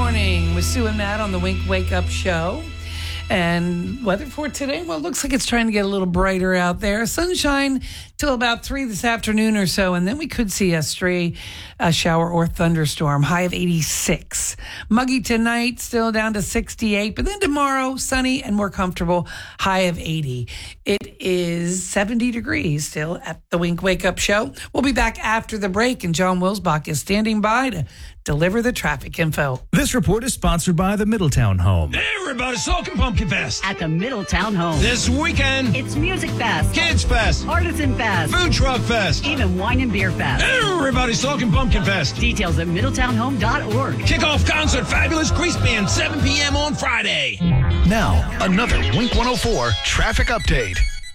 morning with Sue and Matt on the Wink Wake Up Show. And weather for today, well, it looks like it's trying to get a little brighter out there. Sunshine till about 3 this afternoon or so, and then we could see a stray shower or thunderstorm. High of 86. Muggy tonight, still down to 68, but then tomorrow, sunny and more comfortable, high of 80. It is 70 degrees still at the Wink Wake Up Show. We'll be back after the break, and John Wilsbach is standing by to deliver the traffic info. This report is sponsored by the Middletown Home. Everybody, Soaking Pumpkin Fest. At the Middletown Home. This weekend. It's Music Fest. Kids Fest. Artisan Fest. Food Truck Fest. Even Wine and Beer Fest. Everybody, Soaking Pumpkin Fest. Details at middletownhome.org. Kickoff concert, Fabulous Grease Band, 7 p.m. on Friday. Now, another Wink 104 traffic update.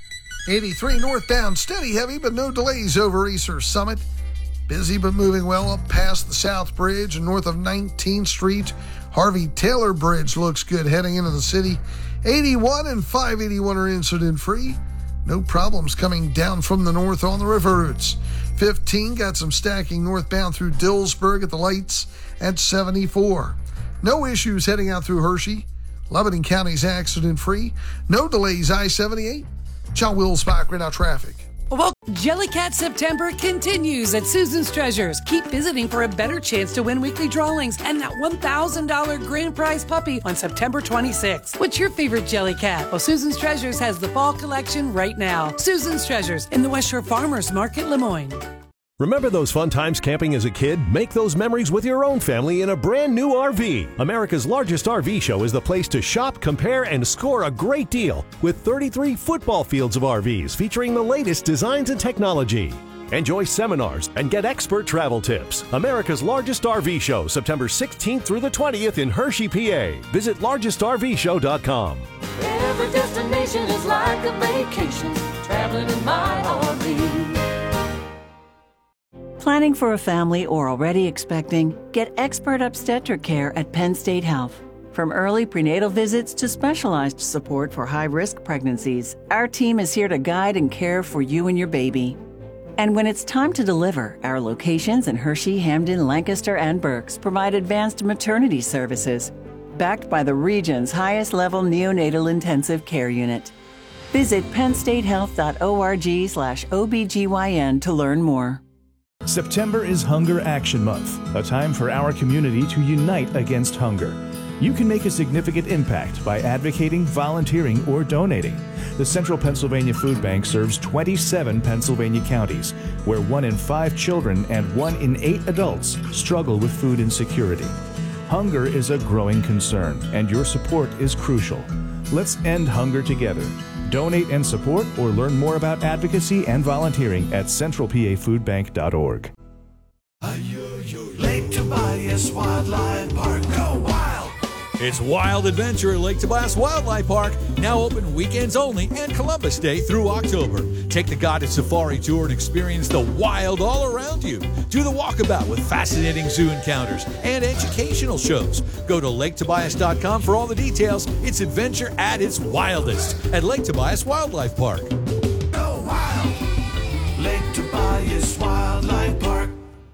83 northbound, steady heavy, but no delays over Easter Summit. Busy but moving well up past the South Bridge and north of 19th Street. Harvey Taylor Bridge looks good heading into the city. 81 and 581 are incident-free. No problems coming down from the north on the river routes. 15 got some stacking northbound through Dillsburg at the lights at 74. No issues heading out through Hershey. Lebanon County's accident-free. No delays I-78. John Wilsbach, right now traffic. Well, Jellycat September continues at Susan's Treasures. Keep visiting for a better chance to win weekly drawings and that $1,000 grand prize puppy on September 26th. What's your favorite Jellycat? Well, Susan's Treasures has the fall collection right now. Susan's Treasures in the West Shore Farmers Market, Lemoyne. Remember those fun times camping as a kid? Make those memories with your own family in a brand new RV. America's largest RV show is the place to shop, compare, and score a great deal with 33 football fields of RVs featuring the latest designs and technology. Enjoy seminars and get expert travel tips. America's largest RV show, September 16th through the 20th in Hershey, PA. Visit largestrvshow.com. Every destination is like a vacation, traveling in my RV. Planning for a family or already expecting? Get expert obstetric care at Penn State Health. From early prenatal visits to specialized support for high-risk pregnancies, our team is here to guide and care for you and your baby. And when it's time to deliver, our locations in Hershey, Hamden, Lancaster, and Berks provide advanced maternity services, backed by the region's highest-level neonatal intensive care unit. Visit pennstatehealth.org/OBGYN to learn more. September is Hunger Action Month, a time for our community to unite against hunger. You can make a significant impact by advocating, volunteering, or donating. The Central Pennsylvania Food Bank serves 27 Pennsylvania counties, where 1 in 5 children and 1 in 8 adults struggle with food insecurity. Hunger is a growing concern, and your support is crucial. Let's end hunger together. Donate and support or learn more about advocacy and volunteering at centralpafoodbank.org. Lake Tobias Wildlife Park, go wild! It's Wild Adventure at Lake Tobias Wildlife Park, now open weekends only and Columbus Day through October. Take the guided safari tour and experience the wild all around you. Do the walkabout with fascinating zoo encounters and educational shows. Go to LakeTobias.com for all the details. It's adventure at its wildest at Lake Tobias Wildlife Park. Go wild! Lake Tobias Wildlife Park.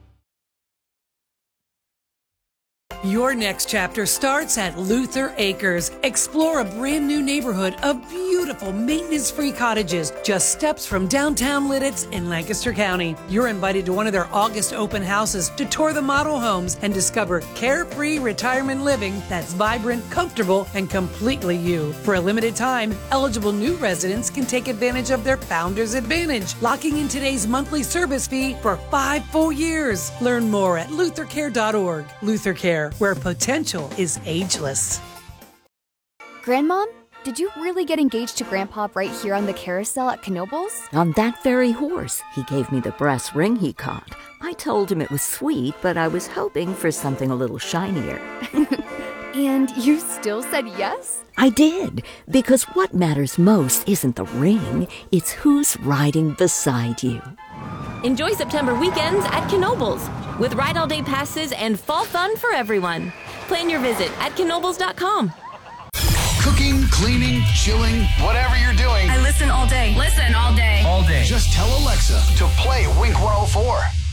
Your next chapter starts at Luther Acres. Explore a brand new neighborhood of beautiful maintenance-free cottages just steps from downtown Lidditz in Lancaster County. You're invited to one of their August open houses to tour the model homes and discover carefree retirement living that's vibrant, comfortable, and completely you. For a limited time, eligible new residents can take advantage of their Founders Advantage, locking in today's monthly service fee for 5 full years. Learn more at luthercare.org. Luther Care, where potential is ageless. Grandmom, did you really get engaged to Grandpa right here on the carousel at Knoebels? On that very horse. He gave me the brass ring he caught. I told him it was sweet, but I was hoping for something a little shinier. And you still said yes? I did, because what matters most isn't the ring, it's who's riding beside you. Enjoy September weekends at Knoebels with Ride All Day passes and fall fun for everyone. Plan your visit at knoebels.com. Cooking, cleaning, chilling, whatever you're doing. I listen all day. Listen all day. All day. Just tell Alexa to play Wink 104.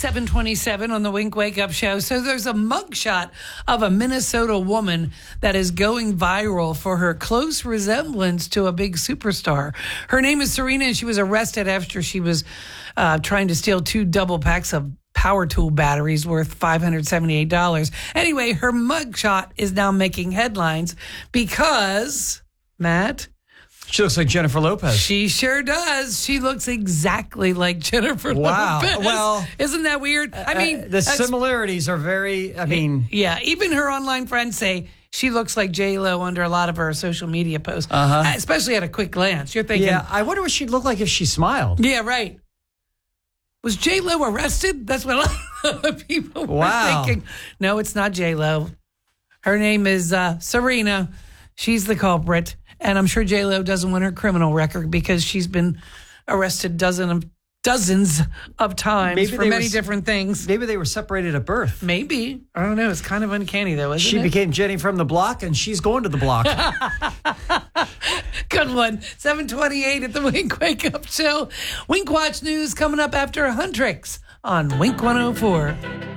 7:27 on the Wink Wake Up Show. So there's a mugshot of a Minnesota woman that is going viral for her close resemblance to a big superstar. Her name is Serena, and she was arrested after she was trying to steal 2 double packs of power tool batteries worth $578. Anyway, her mugshot is now making headlines because, Matt... She looks like Jennifer Lopez. She sure does. She looks exactly like Jennifer Lopez. Well, isn't that weird? I mean, the similarities are very, yeah, even her online friends say she looks like J-Lo under a lot of her social media posts, especially at a quick glance. You're thinking, yeah, I wonder what she'd look like if she smiled. Yeah, right. Was J-Lo arrested? That's what a lot of people were thinking. No, it's not J-Lo. Her name is Serena. She's the culprit. And I'm sure J-Lo doesn't want her criminal record because she's been arrested dozens of times for many different things. Maybe they were separated at birth. Maybe. I don't know. It's kind of uncanny, though, isn't it? She became Jenny from the block, and she's going to the block. Good one. 7:28 at the Wink Wake Up Show. Wink Watch News coming up after Huntrix on Wink 104.